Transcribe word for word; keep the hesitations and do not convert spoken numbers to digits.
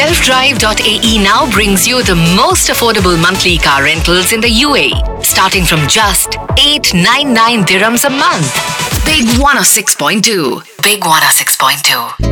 self drive dot a e now brings you the most affordable monthly car rentals in the U A E, starting from just eight hundred ninety-nine dirhams a month. Big one oh six point two. Big one oh six point two.